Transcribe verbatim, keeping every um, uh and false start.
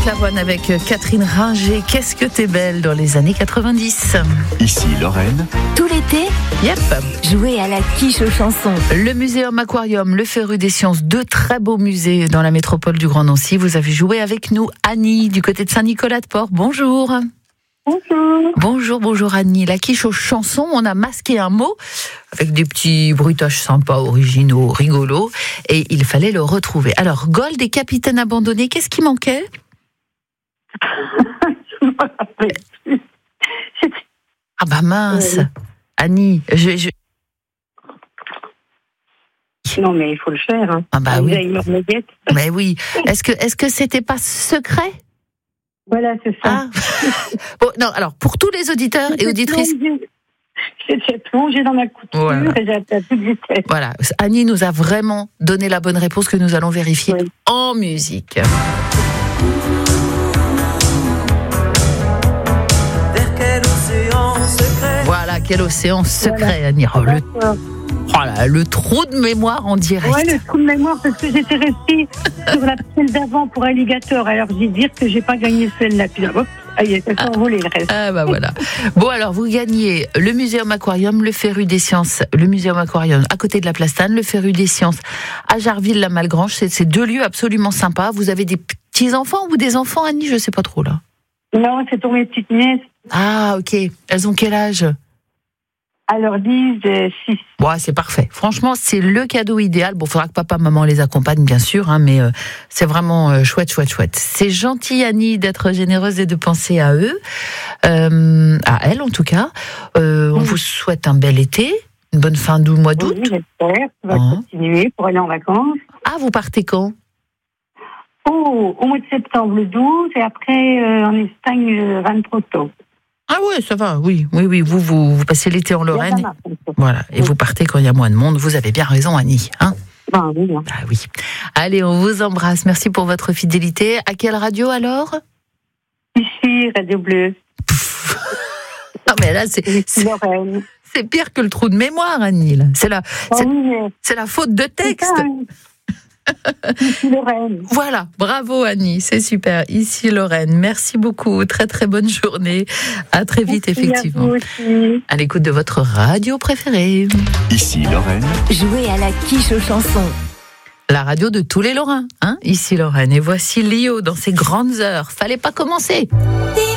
Patrick Lavoine avec Catherine Ringer. Qu'est-ce que t'es belle dans les années quatre-vingt-dix. Ici Lorraine. Tout l'été, Yep. jouer à la quiche aux chansons. Le Muséum Aquarium, le Féru des Sciences, deux très beaux musées dans la métropole du Grand Nancy. Vous avez joué avec nous, Annie, du côté de Saint-Nicolas-de-Port. Bonjour. Bonjour. Bonjour, bonjour Annie. La quiche aux chansons, on a masqué un mot avec des petits bruitages sympas, originaux, rigolos, et il fallait le retrouver. Alors, Gold et Capitaine Abandonné, qu'est-ce qui manquait ? Je me rappelle plus. Ah bah mince, Oui. Annie, je... je... Non, mais il faut le faire. Hein. Ah bah Vous oui. avez une omelette. Mais oui. Est-ce que est-ce que c'était pas secret ? Voilà, c'est ça. Ah. Bon, non. Alors pour tous les auditeurs et auditrices, J'étais plongée dans ma couture Voilà. et j'ai à toute vitesse. voilà, Annie nous a vraiment donné la bonne réponse que nous allons vérifier Oui. en musique. Vers quel océan secret? Voilà, quel océan secret, Voilà. Annie. Oh, le, D'accord. oh là, le trou de mémoire en direct. Ouais, le trou de mémoire, parce que j'étais restée sur la celle d'avant pour Alligator. Alors, j'ai dit que j'ai pas gagné celle-là. Puis là, hop, allez, ça s'est envolé le reste. Ah bah voilà. Bon alors vous gagnez le Muséum Aquarium, le Féru des Sciences, le Muséum Aquarium à côté de la Plastane, le Féru des Sciences à Jarville-la-Malgrange. C'est, c'est deux lieux absolument sympas. Vous avez des petits enfants ou des enfants, Annie ? Je sais pas trop là. Non, c'est pour mes petites nièces. Ah ok. Elles ont quel âge ? Alors, disent euh, six. Ouais, c'est parfait. Franchement, c'est le cadeau idéal. Bon, faudra que papa, maman les accompagnent, bien sûr, hein, mais euh, c'est vraiment euh, chouette, chouette, chouette. C'est gentil, Annie, d'être généreuse et de penser à eux, euh, à elle en tout cas. Euh, on Oui. vous souhaite un bel été, une bonne fin du mois d'août. Oui, j'espère. Ça va Ah. continuer pour aller en vacances. Ah, vous partez quand ? Oh, au mois de septembre, le douze, et après euh, en Espagne, le vingt-trois octobre. Ah ouais, ça va. Oui, oui, oui. Vous, vous, vous passez l'été en Lorraine. Il y a pas mal, comme ça. Voilà, et Oui. vous partez quand il y a moins de monde. Vous avez bien raison, Annie. Hein ? Ben, oui, hein. Ah oui. Allez, on vous embrasse. Merci pour votre fidélité. À quelle radio alors ? Ici, Radio Bleu. Non mais là, c'est, Ici, c'est, Lorraine. c'est pire que le trou de mémoire, Annie. Là. C'est, la, Ah c'est, oui, mais c'est la faute de c'est texte. ça, hein. Ici, Lorraine. Voilà, bravo Annie, c'est super. Ici Lorraine, merci beaucoup. Très très bonne journée. À très vite, Merci effectivement. à vous aussi. À l'écoute de votre radio préférée. Ici Lorraine. Jouer à la quiche aux chansons. La radio de tous les Lorrains, hein, ici Lorraine. Et voici Lio dans ses grandes heures. Fallait pas commencer. Dis